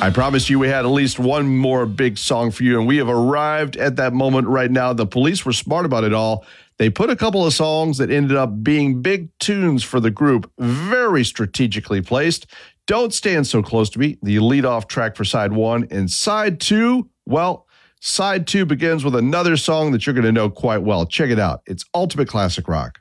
I promised you we had at least one more big song for you, and we have arrived at that moment right now. The Police were smart about it all. They put a couple of songs that ended up being big tunes for the group, very strategically placed. Don't Stand So Close to Me, the lead-off track for side one. And side two, well, side two begins with another song that you're going to know quite well. Check it out. It's ultimate classic rock.